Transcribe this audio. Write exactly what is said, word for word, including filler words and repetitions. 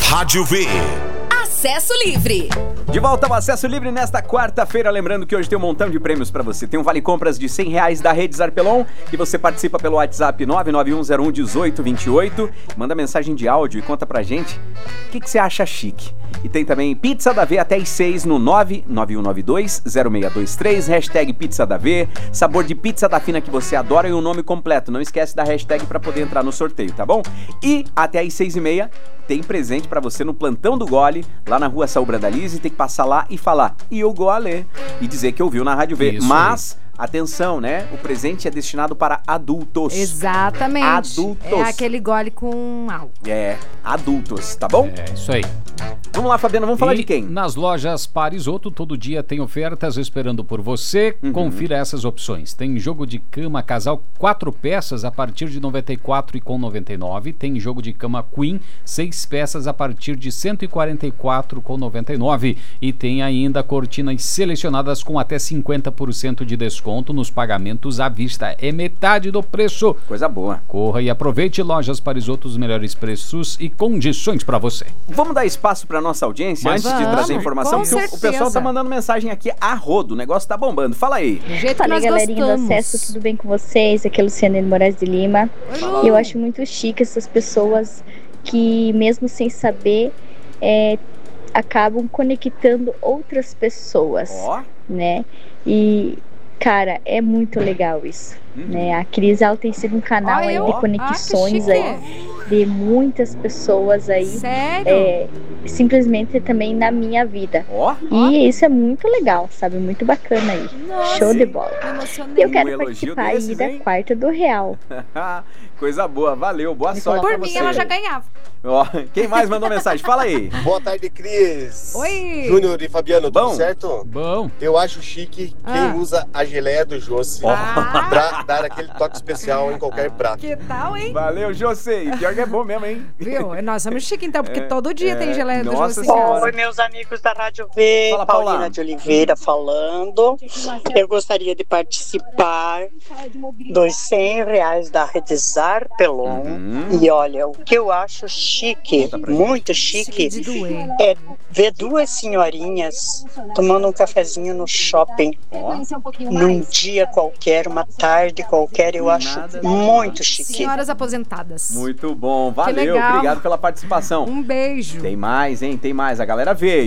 Rádio V. Acesso Livre. De volta ao Acesso Livre nesta quarta-feira, lembrando que hoje tem um montão de prêmios pra você. Tem um vale compras de cem reais da Rede Zarpelon e você participa pelo WhatsApp nove nove um zero um um oito dois oito. Manda mensagem de áudio e conta pra gente o que, que você acha chique. E tem também Pizza da V até às seis no nove nove um nove dois zero seis dois três, hashtag Pizza da V, sabor de pizza da fina que você adora e o nome completo. Não esquece da hashtag pra poder entrar no sorteio, tá bom? E até às seis e meia tem presente pra você no Plantão do Gole, lá na rua Saúl Brandalize. Tem que passar lá e falar, e o Gole, e dizer que ouviu na Rádio V. Isso Mas... aí. Atenção, né? O presente é destinado para adultos. Exatamente. Adultos. É aquele gole com álcool. É, adultos, tá bom? É, isso aí. Vamos lá, Fabiana, vamos falar E de quem? Nas lojas Parisoto, todo dia tem ofertas esperando por você. Uhum. Confira essas opções. Tem jogo de cama casal quatro peças a partir de noventa e quatro reais com noventa e nove. Tem jogo de cama Queen seis peças a partir de cento e quarenta e quatro reais com noventa e nove. E tem ainda cortinas selecionadas com até cinquenta por cento de desconto nos pagamentos à vista. É metade do preço. Coisa boa. Corra e aproveite. Lojas Parisoto, os melhores preços e condições para você. Vamos dar espaço para nossa audiência Mas antes de vamos, trazer informação, com porque o- o certeza. pessoal tá mandando mensagem aqui a rodo, o negócio tá bombando. Fala aí. Do jeito que Fala nós aí, galerinha do gostamos. Acesso, tudo bem com vocês? Aqui é Luciana de Moraes de Lima. Oi, E Lu. eu acho muito chique essas pessoas que, mesmo sem saber, é, acabam conectando outras pessoas, Ó. né? E, cara, é muito legal isso, Uhum. né? A Cris, ela tem sido um canal Ó, aí eu? de Ah, conexões que aí, chique. de muitas pessoas aí, Sério? é, simplesmente também na minha vida. Ó. E isso é muito legal, sabe? Muito bacana aí. Nossa, Show de bola. me E emocionei. eu quero Um elogio participar aí desses, da hein? quarta do Real. Coisa boa, valeu, boa Me sorte coloca pra Por mim, você. ela já ganhava. Ó, quem mais mandou mensagem? Fala aí. Boa tarde, Cris. Oi. Júnior e Fabiano, Bom. tudo certo? Bom. Eu acho chique Ah. quem usa a geleia do Josi Ah. pra dar aquele toque especial em qualquer prato. Que tal, hein? Valeu, José. E pior que é bom mesmo, hein? Viu? Nós somos chique então, porque É, todo dia é, tem geleia do nossa José. senhora. Oi, meus amigos da Rádio V, Fala, Paulina Paula. de Oliveira falando. Eu gostaria de participar dos cem reais da Rede Zarpelon. Uhum. E olha, o que eu acho chique, Conta pra muito Chique chique, de doer. é ver duas senhorinhas tomando um cafezinho no shopping. Num dia qualquer, uma tarde qualquer, eu acho Nada. muito chique. Senhoras aposentadas. Muito bom, valeu, legal. obrigado pela participação. Um beijo. Tem mais, hein? Tem mais, a galera veio.